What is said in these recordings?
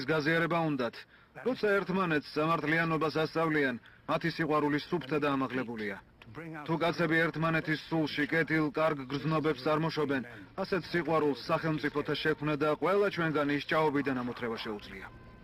გაზიარება უნდათ. როცა ერთმანეთს სამართლიანობას ასწავლიან, მათი სიყვარული სუფთა და ამაღლებულია. თუ კაცები ერთმანეთის სულში კეთილ კარგ გრძნობებს წარმოშობენ, ასეთ სიყვარულს სახელმწიფოთა შექმნა და ყველა ჩვენგანი ისჭაობიდან ამოთრევა შეუძლია.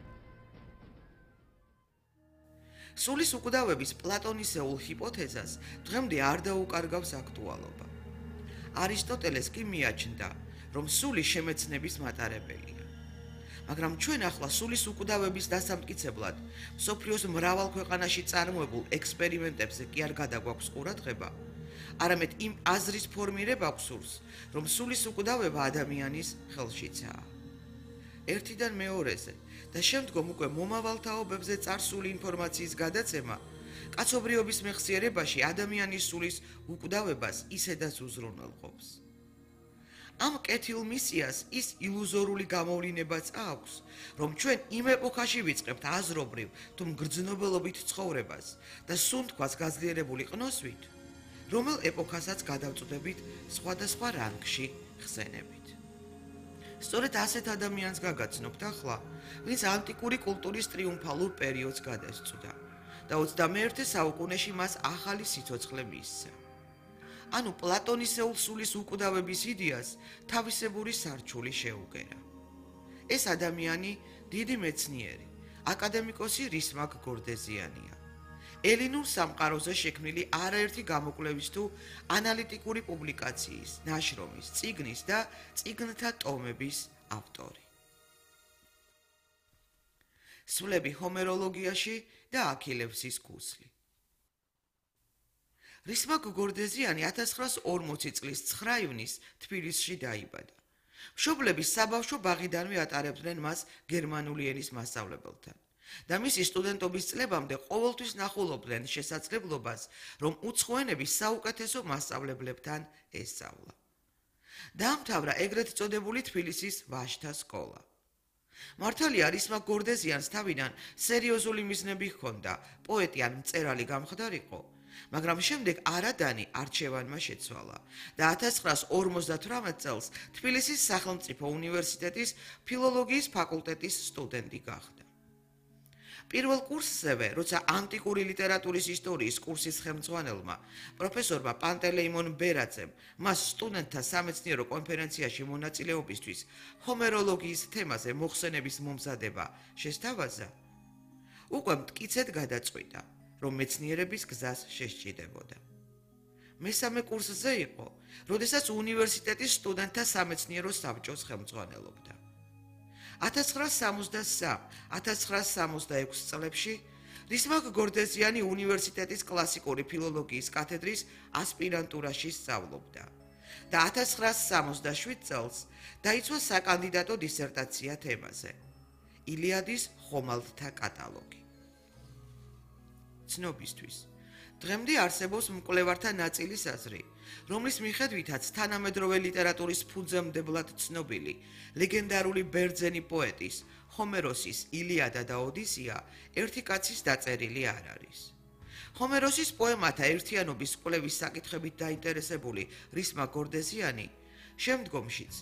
სულის უკვდავების პლატონისეულ ჰიპოთეზას დღემდე არ დაუკარგავს აქტუალობა. არისტოტელეს კი მიაჩნდა, რომ სული შემეცნების მატარებელია. მაგრამ ჩვენ ახლა სულის უკვდავების დასამტკიცებლად მსოფლიოს მრავალ ქვეყანაში წარმოებულ ექსპერიმენტებზე კი არ გადაგვაქვს ყურადღება, არამედ იმ აზრის ფორმირება გვსურს, რომ სულის უკვდავება ადამიანის ხელშიცაა. ერთიდან მეორეზე და შემდგომ უკვე მომავალ თაობებზე წარსული ინფორმაციის გადაცემა კაცობრიობის მეხსიერებაში ადამიანის სულის უკვდავებას ისედაც უზრუნველყოფს. ამ კეთილ მისიას ის ილუზორული გამოვლინებაც აქვს, რომ ჩვენ იმ ეპოქაში ვიწყებთ აზრობრივ თუ მგრძნობელობით ცხოვრებას და სუნთქვას გაძლიერებული ყნოსვით, რომელ ეპოქასაც გადავწყვდებით სხვადასხვა რანგში ხსენებით. სწორედ ასეთ ადამიანს გაგაცნობთ ახლა, ვინც ანტიკური კულტურის ტრიუმფალურ პერიოდს გადასწვდა და 21 საუკუნეში მას ახალი სიცოცხლე მისცა. ანუ პლატონისეულ სულის უკვდავების იდეას თავისებური სარჩული შეუგერა. ეს ადამიანი დიდი მეცნიერი, აკადემიკოსი რისმაკ გორდეზიანია. ელინურ სამყაროზე შექმნილი არაერთი გამოკვლევის თუ ანალიტიკური პუბლიკაციის, ნაშრომის, წიგნის და წიგნთა ტომების ავტორი. სულები ჰომეროლოგიაში და აქილევსის გუსლი. რისმაკ გორდეზიანი 1940 წლის 9 ივნისს თბილისში დაიბადა. მშობლები საბავშვო ბაღიდანვე ატარებდნენ მას გერმანული ენის მასწავლებელთან და მისი სტუდენტობის წლებამდე ყოველთვის ნახულობდნენ შესაძლებლობას, რომ უცხო ენების საუკეთესო მასწავლებლებთან ესწავლა. დაამთავრა ეგრეთ წოდებული თბილისის ვაჟთა სკოლა. მართალია რისმაკ გორდეზიანს თავიდან სერიოზული მიზნები ჰქონდა, პოეტი ან მწერალი გამხდარიყო, მაგრამ შემდეგ არადანი არჩევანმა შეცვალა და 1958 წელს თბილისის სახელმწიფო უნივერსიტეტის ფილოლოგიის ფაკულტეტის სტუდენტი გახდა. პირველ კურსზევე, როცა ანტიკური ლიტერატურის ისტორიის კურსის ხელმძღვანელმა, პროფესორმა პანტელეიმონ ბერაძემ მას სტუდენტთა სამეცნიერო კონფერენციაში მონაწილეობისთვის ჰომეროლოგიის თემაზე მოხსენების მომზადება შესთავაზა, უკვე მტკიცედ გადაწყვიტა, რომ მეცნიერების გზას შესჭიდებოდა. მესამე კურსზე იყო, როდესაც უნივერსიტეტის სტუდენტთა სამეცნიერო საბჭოს ხელმძღვანელობდა. 1963-1966 წლებში რისმაკ გორდეზიანი უნივერსიტეტის კლასიკური ფილოლოგიის კათედრის ასპირანტურაში სწავლობდა და 1967 წელს დაიცვა საკანდიდატო დისერტაცია თემაზე ილიადის ხომალდთა კატალოგი. ცნობისთვის, დღემდე არსებობს მკვლევართა ნაწილის აზრი, რომლის მიხედვითაც თანამედროვე ლიტერატურის ფუძემდებლად ცნობილი ლეგენდარული ბერძენი პოეტის ჰომეროსის ილიადა და ოდისეა ერთი კაცის დაწერილი არ არის. ჰომეროსის პოემათა ერთიანობის კვლევის საკითხებით დაინტერესებული რისმაკ გორდეზიანი შემდგომშიც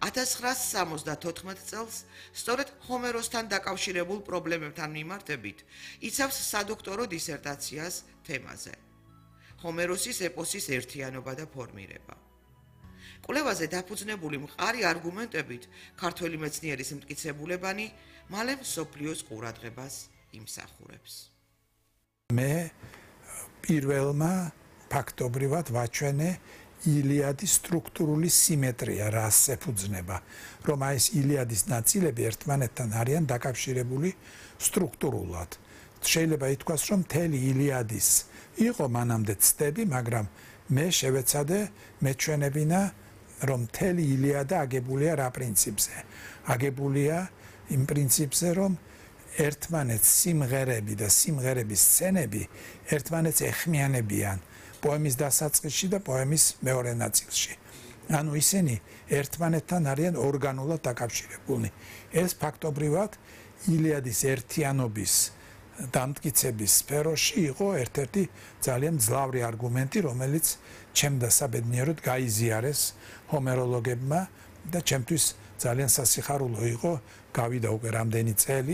1974 წელს სწორედ ჰომეროსთან დაკავშირებულ პრობლემებთან მიმართებით იცავს სადოქტორო დისერტაციას თემაზე ჰომეროსის ეპოსის ერთიანობა და ფორმირება. კვლევაზე დაფუძნებული მყარი არგუმენტებით ქართველი მეცნიერის მტკიცებულებანი მალე მსოფლიოს ყურადღებას იმსახურებს. მე პირველმა ფაქტობრივად ვაჩვენე ილიადის სტრუქტურული სიმეტრია რას ეფუძნება, რომ აი ეს ილიადის ნაწილები ერთმანეთთან არიან დაკავშირებული სტრუქტურულად. შეიძლება ითქვას, რომ მთელი ილიადის იყო მანამდე ცდები, მაგრამ მე შევეცადე მეჩვენებინა, რომ მთელი ილიადა აგებულია რა პრინციპზე. აგებულია იმ პრინციპზე, რომ ერთმანეთს სიმღერები და სიმღერების სცენები ერთმანეთს ეხმიანებიან პოემის დასაწყისში და პოემის მეორე ნაწილში. ანუ ისინი ერთმანეთთან არიან ორგანულად დაკავშირებულნი. ეს ფაქტობრივად ილიადის ერთიანობის დამტკიცების სფეროში იყო ერთ-ერთი ძალიან მძლავრი არგუმენტი, რომელიც ჩემ დასაბედნიეროდ გაიზიარეს ჰომეროლოგებმა და ჩემთვის ძალიან სასიხარულო იყო, გავიდა უკვე რამდენი წელი